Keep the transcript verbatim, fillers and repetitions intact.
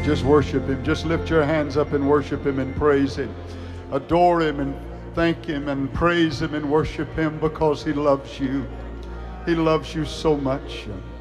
Just worship Him. Just lift your hands up and worship Him and praise Him. Adore Him and thank Him and praise Him and worship Him because He loves you. He loves you so much.